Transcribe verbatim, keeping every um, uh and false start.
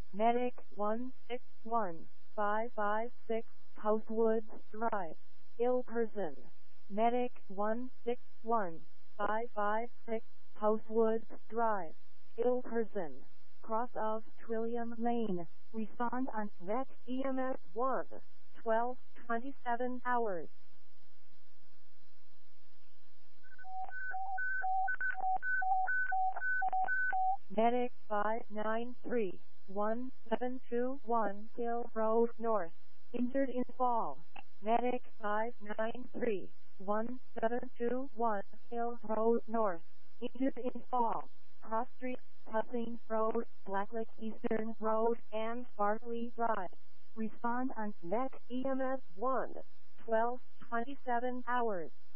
Medic one six one five five six Housewoods Drive, ill person. Medic one six one five five six Housewoods Drive, ill person. Cross of Trillium Lane. Respond on Vet E M S one, twelve twenty-seven hours. Medic five nine three one seven two one Hill Road North, injured in fall. Medic five nine three one seven two one Hill Road North, injured in fall. Cross Street, Tussing Road, Blacklick Eastern Road, and Bartley Drive. Respond on Net E M S one, twelve twenty-seven hours.